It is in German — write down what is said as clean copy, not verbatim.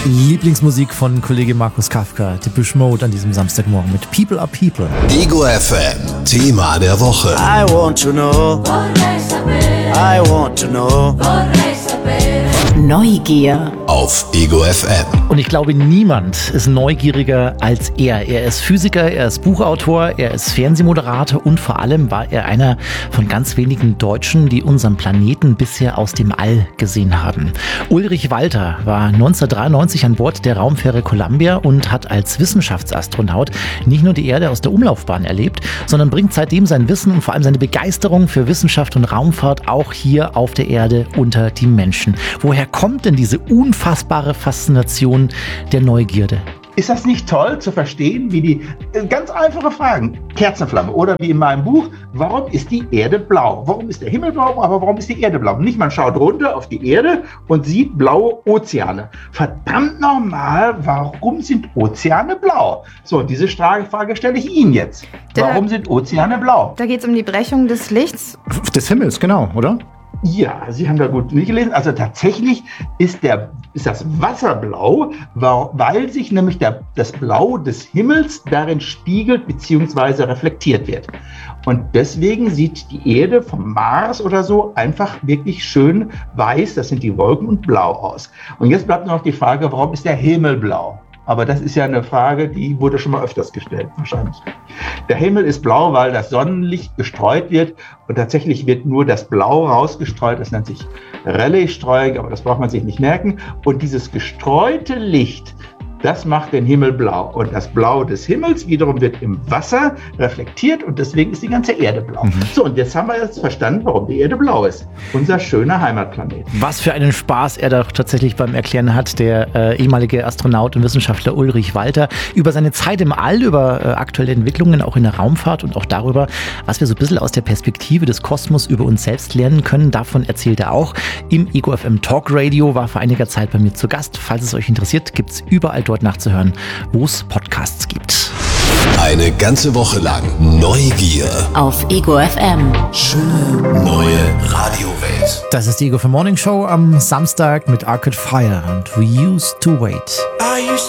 Lieblingsmusik von Kollege Markus Kafka, Depeche Mode an diesem Samstagmorgen mit People are People. Ego FM, Thema der Woche. I want to know. I want to know. Neugier. Auf Ego FM. Und ich glaube, niemand ist neugieriger als er. Er ist Physiker, er ist Buchautor, er ist Fernsehmoderator und vor allem war er einer von ganz wenigen Deutschen, die unseren Planeten bisher aus dem All gesehen haben. Ulrich Walter war 1993 an Bord der Raumfähre Columbia und hat als Wissenschaftsastronaut nicht nur die Erde aus der Umlaufbahn erlebt, sondern bringt seitdem sein Wissen und vor allem seine Begeisterung für Wissenschaft und Raumfahrt auch hier auf der Erde unter die Menschen. Woher kommt denn diese unfassbare Faszination der Neugierde? Ist das nicht toll zu verstehen, wie die ganz einfache Fragen, Kerzenflamme oder wie in meinem Buch, warum ist die Erde blau? Warum ist der Himmel blau, aber warum ist die Erde blau? Nicht, man schaut runter auf die Erde und sieht blaue Ozeane. Verdammt nochmal, warum sind Ozeane blau? So, diese Frage stelle ich Ihnen jetzt. Warum sind Ozeane blau? Da geht es um die Brechung des Lichts. Des Himmels, genau, oder? Ja, Sie haben da gut nicht gelesen. Also tatsächlich ist das Wasser blau, weil sich nämlich das Blau des Himmels darin spiegelt bzw. reflektiert wird. Und deswegen sieht die Erde vom Mars oder so einfach wirklich schön weiß, das sind die Wolken, und blau aus. Und jetzt bleibt noch die Frage, warum ist der Himmel blau? Aber das ist ja eine Frage, die wurde schon mal öfters gestellt, wahrscheinlich. Der Himmel ist blau, weil das Sonnenlicht gestreut wird und tatsächlich wird nur das Blau rausgestreut. Das nennt sich Rayleigh-Streuung, aber das braucht man sich nicht merken. Und dieses gestreute Licht, das macht den Himmel blau. Und das Blau des Himmels wiederum wird im Wasser reflektiert und deswegen ist die ganze Erde blau. So, und jetzt haben wir jetzt verstanden, warum die Erde blau ist. Unser schöner Heimatplanet. Was für einen Spaß er da tatsächlich beim Erklären hat, der ehemalige Astronaut und Wissenschaftler Ulrich Walter, über seine Zeit im All, über aktuelle Entwicklungen auch in der Raumfahrt und auch darüber, was wir so ein bisschen aus der Perspektive des Kosmos über uns selbst lernen können. Davon erzählt er auch. Im Ego FM Talk Radio war vor einiger Zeit bei mir zu Gast. Falls es euch interessiert, gibt es überall dort nachzuhören, wo es Podcasts gibt. Eine ganze Woche lang Neugier. Auf Ego FM. Schöne neue Radiowelt. Das ist die Ego FM Morning Show am Samstag mit Arcade Fire und We Used to Wait.